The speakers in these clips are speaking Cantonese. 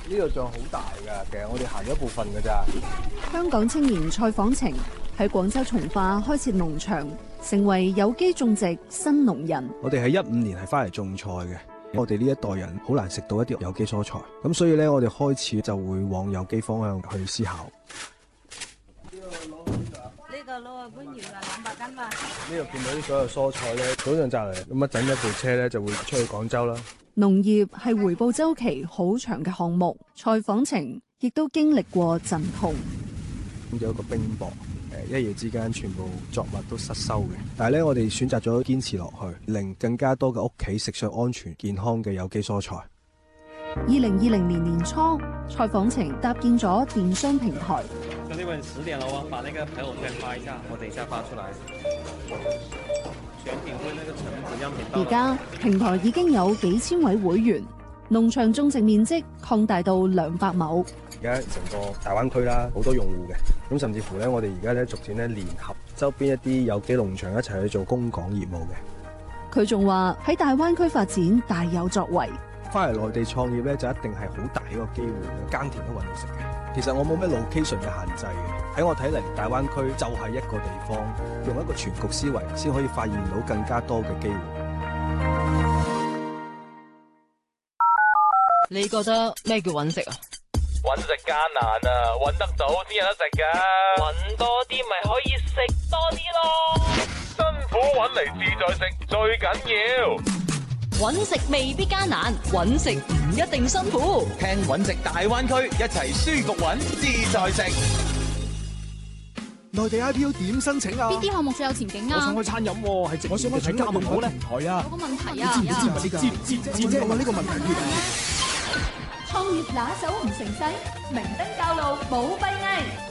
呢個像好大㗎，其實我哋行咗一部分㗎咋。 香港青年蔡訪程喺廣州從化開設農場，成為有機種植新農人。 我哋喺15年係翻嚟種菜嘅，我哋呢一代人好難食到一啲有機蔬菜，咁所以咧我哋開始就會往有機方向去思考。 呢個攞去搬鹽啊，200斤嘛。 呢度見到啲所有蔬菜咧，早上摘嚟，咁一陣一部車咧就會出去廣州啦。 農業係回報週期好長嘅項目，蔡訪程亦都經歷過陣痛。 有一個冰雹，一夜之間全部作物都失收嘅。但係咧，我哋選擇咗堅持落去，令更加多嘅屋企食上安全健康嘅有機蔬菜。 2020年年初，蔡訪程搭建咗電商平台。 兄弟們，10點了哦，把那個朋友圈發一下，我等一下發出來。選品會那個成本樣品。 而家平台已經有幾千位會員，農場種植面積擴大到200畝。 而家成個大灣區啦，好多用戶嘅，咁甚至乎咧，我哋而家咧逐漸咧聯合周邊一啲有機農場一齊去做供港業務嘅。 佢仲話喺大灣區發展大有作為。 翻嚟內地創業咧，就一定係好大一個機會，耕田都揾到食嘅。其實我冇咩 location 嘅限制嘅，喺我睇嚟，大灣區就係一個地方，用一個全局思維，先可以發現到更加多嘅機會。 你覺得咩叫揾食啊？ 揾食艱難啊，揾得到先有得食㗎。揾多啲咪可以食多啲咯。辛苦揾嚟自在食最緊要。 揾食未必艱難，揾食唔一定辛苦。 聽揾食大灣區，一齊舒服揾，自在食。 內地 IPO 點申請啊？ 邊啲項目最有前景啊？ 我想開餐飲喎，係我想開睇加盟好咧。台啊！ 有個問題啊！ 你知唔知呢個？知我問呢個問題。 創業拿手唔成勢，明燈教路冇閉翳。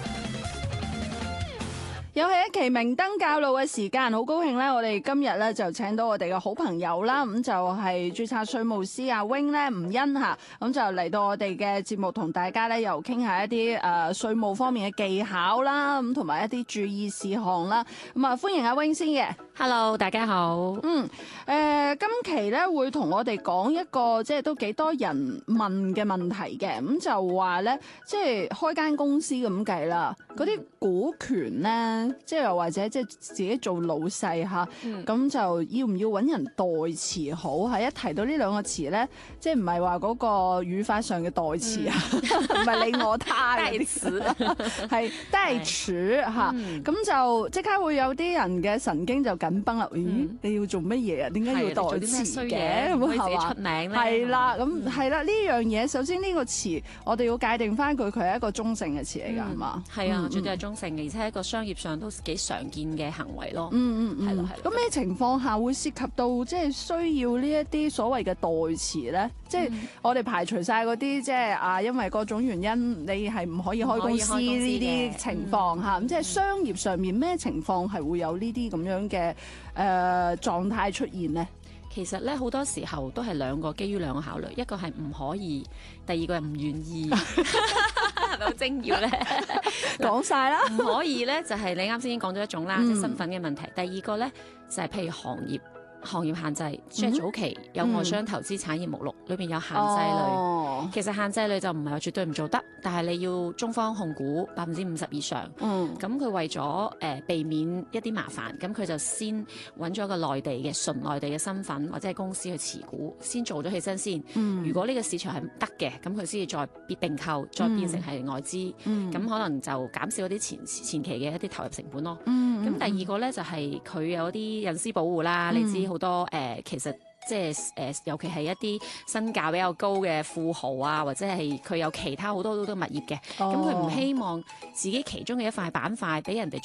又係一期明燈教路嘅時間，好高興咧！我哋今日咧就請到我哋嘅好朋友啦，咁就係註冊稅務師阿 Wing 咧，吳欣嚇，咁就嚟到我哋嘅節目，同大家咧又傾下一啲稅務方面嘅技巧啦，咁同埋一啲注意事項啦。咁啊，歡迎阿 Wing 先嘅。 Hello， 大家好。 今期咧會同我哋講一個即係都幾多人問嘅問題嘅，咁就話咧，即係開間公司咁計啦，嗰啲股權咧。即係又或者即係自己做老細嚇，咁就要唔要揾人代詞好？係一提到呢兩個詞咧，即係唔係話嗰個語法上嘅代詞啊，唔係你我他嗰啲詞，係代詞嚇。咁就即刻會有啲人嘅神經就緊繃啦。咦，你要做乜嘢啊？點解要代詞嘅？ 咁可以自己出名咧？ 係啦，咁係啦，呢樣嘢首先呢個詞，我哋要界定翻佢係一個中性嘅詞嚟㗎，係嘛？ 係啊，絕對係中性嘅，而且喺個商業上都幾常見嘅行為咯。係咯。 咁咩情況下會涉及到即係需要呢一啲所謂嘅代詞咧？即係我哋排除晒嗰啲即係因為各種原因你係唔可以開公司呢啲情況嚇。咁即係商業上面咩情況係會有呢啲咁樣嘅狀態出現呢？ 其實咧好多時候都係基於兩個考慮，一個係唔可以，第二個係唔願意，係咪好精要咧？ 講晒啦， 唔可以咧就係你啱先已經講咗一種啦，即係身份嘅問題。第二個咧就係譬如行業限制，即係早期有外商投資產業目錄裏邊有限制類。其實限制類就唔係話絕對唔做得，但係你要中方控股50%以上。咁佢為咗避免一啲麻煩，咁佢就先揾咗個內地嘅純內地嘅身份或者係公司去持股，先做咗起身先。如果呢個市場係唔得嘅，咁佢先至再併購，再變成係外資。咁可能就減少一啲前期嘅一啲投入成本咯。咁第二個咧就係佢有啲隱私保護啦，你知好多其實即係尤其係一啲身價比較高嘅富豪啊，或者係佢有其他好多物業嘅，咁佢唔希望自己其中嘅一塊板塊俾人哋